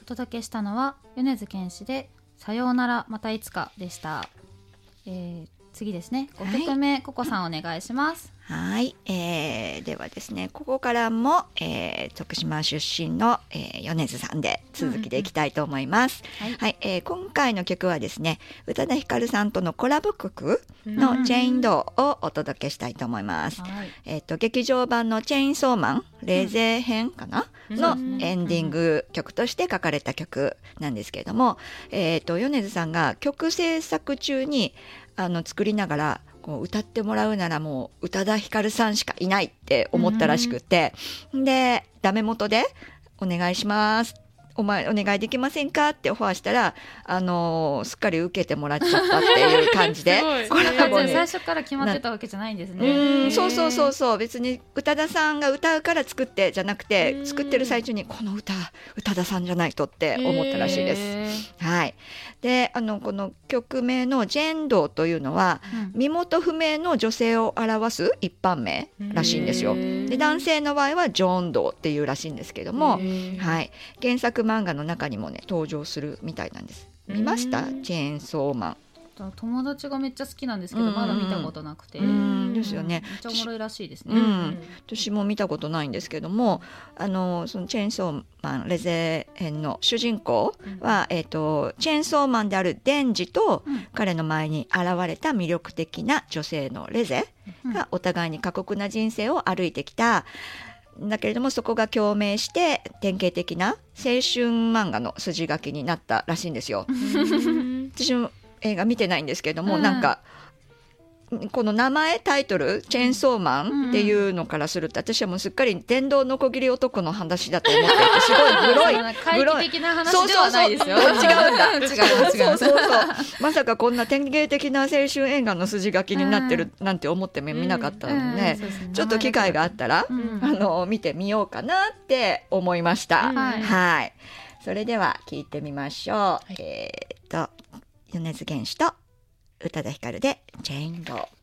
お届けしたのは米津玄師でさようならまたいつかでした。次ですね、5曲目、ココさんお願いします。 はい、ではですね、ここからも、徳島出身の、米津さんで続きでいきたいと思います。今回の曲はですね、宇多田ヒカルさんとのコラボ曲のチェインドーをお届けしたいと思います。劇場版のチェインソーマンレゼ編かな、のエンディング曲として書かれた曲なんですけれども、米津さんが曲制作中に作りながらこう歌ってもらうならもう宇多田ヒカルさんしかいないって思ったらしくて、でダメ元でお願いしますお願いできませんかってオファーしたらすっかり受けてもらっちゃったっていう感じでコラボ最初から決まってたわけじゃないんですね。 そう別に宇多田さんが歌うから作ってじゃなくて、作ってる最中にこの歌宇多田さんじゃないとって思ったらしいです。はい。でこの曲名のジェンドーというのは、身元不明の女性を表す一般名らしいんですよ。で男性の場合はジョンドーっていうらしいんですけども、はい、原作漫画の中にもね登場するみたいなんです。見ました？チェーンソーマン。 友達がめっちゃ好きなんですけど、まだ見たことなくて。 ですよね。 めっちゃおもろいらしいですね。 私も見たことないんですけども、そのチェーンソーマンレゼ編の主人公は、チェーンソーマンであるデンジと、彼の前に現れた魅力的な女性のレゼがお互いに過酷な人生を歩いてきた。だけれどもそこが共鳴して典型的な青春漫画の筋書きになったらしいんですよ。私も映画見てないんですけれども、なんかこの名前タイトルチェーンソーマンっていうのからすると、私はもうすっかり電動ノコギリ男の話だと思っていて、すごいグロい怪奇的な話ではないですよ。 違うんだ。 違うまさかこんな典型的な青春映画の筋書きになってるなんて思っても見なかったので、ちょっと機会があったら見てみようかなって思いました。はい。それでは聞いてみましょう。米津玄師と宇多田ヒカルでチェーンドー。